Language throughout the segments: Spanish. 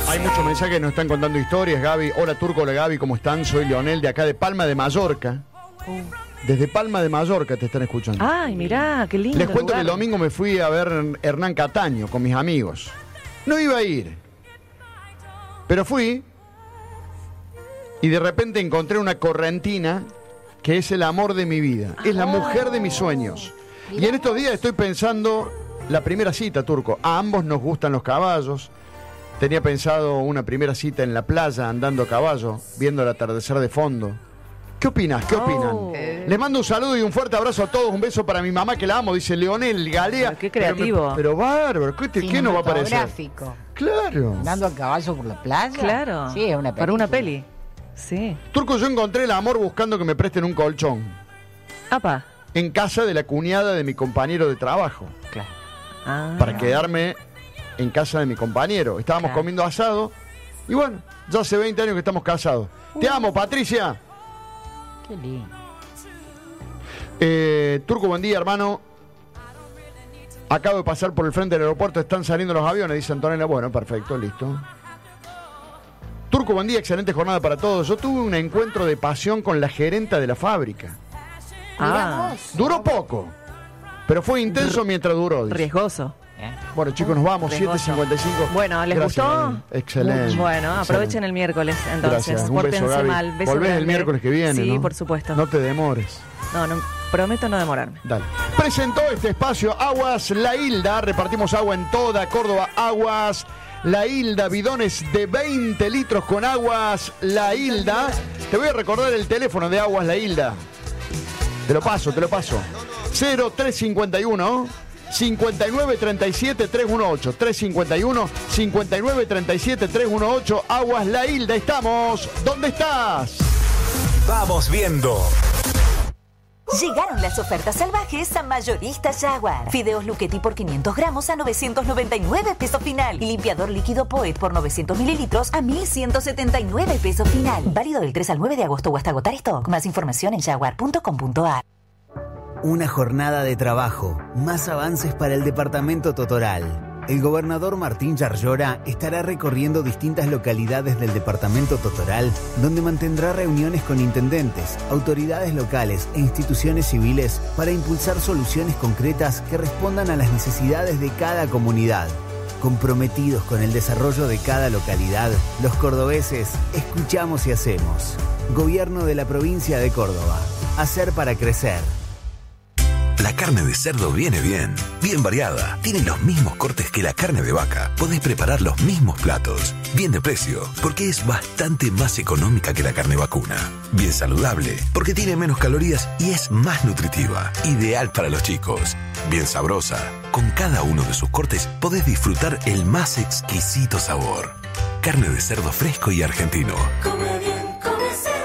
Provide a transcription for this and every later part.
Hay muchos mensajes que nos están contando historias, Gaby. Hola Turco, hola Gaby, ¿cómo están? Soy Leonel de acá de Palma de Mallorca. Desde Palma de Mallorca te están escuchando. Ay, mirá, qué lindo Les cuento lugar. que el domingo me fui a ver Hernán Cataño con mis amigos. No iba a ir, pero fui y de repente encontré una correntina que es el amor de mi vida. Es la mujer de mis sueños. Y en estos días estoy pensando la primera cita, Turco. A ambos nos gustan los caballos. Tenía pensado una primera cita en la playa, andando a caballo, viendo el atardecer de fondo. ¿Qué opinas? ¿Qué opinan? Les mando un saludo y un fuerte abrazo a todos. Un beso para mi mamá que la amo, dice Leonel Galea. Pero qué creativo. Pero bárbaro, ¿qué nos va a parecer? Cinematográfico. Claro. Andando a caballo por la playa. Claro. Sí, es una película. Para una peli. Sí. Turco, yo encontré el amor buscando que me presten un colchón Apa. en casa de la cuñada de mi compañero de trabajo, Claro. Ah. para quedarme en casa de mi compañero. Estábamos Claro. comiendo asado y bueno, ya hace 20 años que estamos casados. Te amo, Patricia. Qué lindo. Turco, buen día, hermano. Acabo de pasar por el frente del aeropuerto, están saliendo los aviones, dice Antonella. Bueno, perfecto, listo. Turco, buen día, excelente jornada para todos. Yo tuve un encuentro de pasión con la gerenta de la fábrica. Ah, Duró poco, pero fue intenso mientras duró, dice. riesgoso. Bueno, chicos, nos vamos, Riesgoso. 7:55. Bueno, ¿les Gracias, gustó? Gaby. Excelente. Bueno, aprovechen el miércoles, entonces. Gracias. Un beso, Pórtense Gaby. mal. Beso Volvés el grande. miércoles que viene, Sí, ¿no? por supuesto. No te demores. No, prometo no demorarme. Dale. Presentó este espacio Aguas La Hilda. Repartimos agua en toda Córdoba. Aguas La Hilda. Bidones de 20 litros con Aguas La Hilda. Te voy a recordar el teléfono de Aguas La Hilda. Te lo paso. 0351 5937 318. 351 5937 318. Aguas La Hilda. Estamos. ¿Dónde estás? Vamos viendo. Llegaron las ofertas salvajes a Mayoristas Jaguar. Fideos Luchetti por 500 gramos a 999 pesos final. Y limpiador líquido Poet por 900 mililitros a 1179 pesos final. Válido del 3 al 9 de agosto o hasta agotar stock. Más información en jaguar.com.ar. Una jornada de trabajo, más avances para el departamento Totoral. El gobernador Martín Yarlora estará recorriendo distintas localidades del departamento Totoral, donde mantendrá reuniones con intendentes, autoridades locales e instituciones civiles para impulsar soluciones concretas que respondan a las necesidades de cada comunidad. Comprometidos con el desarrollo de cada localidad, los cordobeses escuchamos y hacemos. Gobierno de la provincia de Córdoba. Hacer para crecer. La carne de cerdo viene bien variada. Tiene los mismos cortes que la carne de vaca. Podés preparar los mismos platos. Bien de precio, porque es bastante más económica que la carne vacuna. Bien saludable, porque tiene menos calorías y es más nutritiva. Ideal para los chicos. Bien sabrosa. Con cada uno de sus cortes podés disfrutar el más exquisito sabor. Carne de cerdo fresco y argentino. Come bien, come cerdo.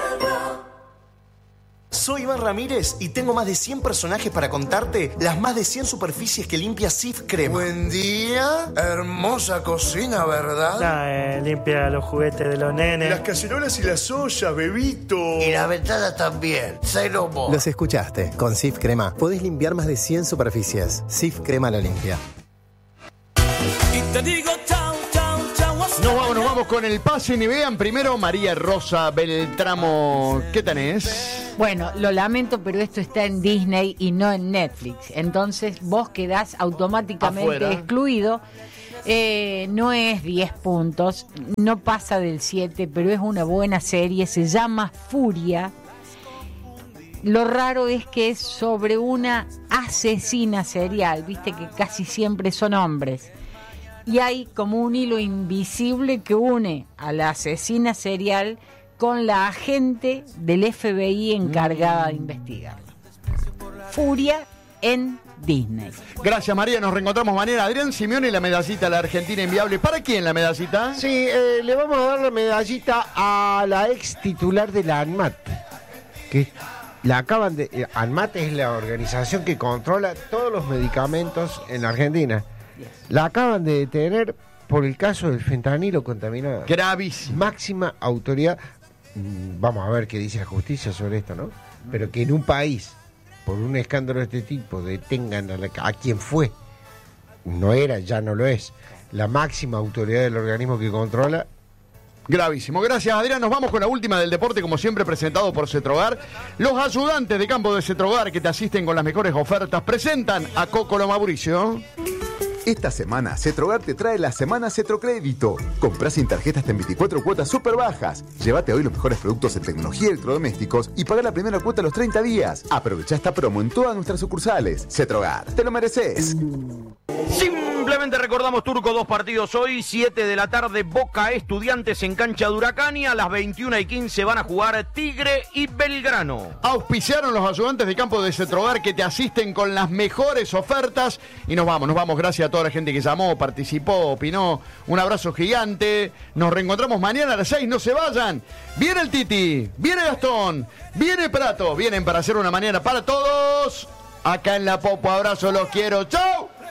Soy Iván Ramírez y tengo más de 100 personajes para contarte las más de 100 superficies que limpia Sif Crema. Buen día, hermosa cocina, ¿verdad? Limpia los juguetes de los nenes. Las cacerolas y las ollas, bebito. Y las ventanas también. Cero vos. Los escuchaste. Con Sif Crema podés limpiar más de 100 superficies. Sif Crema la limpia. Nos vamos con el pase y vean primero María Rosa Beltramo. ¿Qué tenés? Bueno, lo lamento, pero esto está en Disney y no en Netflix. Entonces vos quedás automáticamente Afuera. excluido. No es 10 puntos, no pasa del 7, pero es una buena serie. Se llama Furia. Lo raro es que es sobre una asesina serial. Viste que casi siempre son hombres. Y hay como un hilo invisible que une a la asesina serial con la agente del FBI encargada de investigarlo. Furia en Disney. Gracias, María. Nos reencontramos mañana. Adrián Simeone y la medallita a la Argentina inviable. ¿Para quién la medallita? Sí, le vamos a dar la medallita a la ex titular de la ANMAT. Que la acaban de. ANMAT es la organización que controla todos los medicamentos en Argentina. La acaban de detener por el caso del fentanilo contaminado. Gravísimo. Máxima autoridad. Vamos a ver qué dice la justicia sobre esto, ¿no? Pero que en un país, por un escándalo de este tipo, detengan a quien fue, no era, ya no lo es, la máxima autoridad del organismo que controla. Gravísimo. Gracias, Adrián. Nos vamos con la última del deporte, como siempre, presentado por Cetrogar. Los ayudantes de campo de Cetrogar, que te asisten con las mejores ofertas, presentan a Cocolo Mauricio. Esta semana, Cetrogar te trae la Semana Cetrocrédito. Comprá sin tarjeta hasta en 24 cuotas súper bajas. Llévate hoy los mejores productos en tecnología y electrodomésticos y pagá la primera cuota a los 30 días. Aprovechá esta promo en todas nuestras sucursales. Cetrogar, te lo mereces. Simplemente recordamos, Turco, 2 partidos hoy, 7 de la tarde, Boca Estudiantes en cancha de Huracán, y a las 21:15 van a jugar Tigre y Belgrano. Auspiciaron los ayudantes de campo de Cetrogar, que te asisten con las mejores ofertas. Y nos vamos. Gracias a toda la gente que llamó, participó, opinó. Un abrazo gigante. Nos reencontramos mañana a las 6, no se vayan. Viene el Titi, viene Gastón, viene Prato. Vienen para hacer una mañana para todos. Acá en La Popo, abrazo, los quiero. ¡Chau!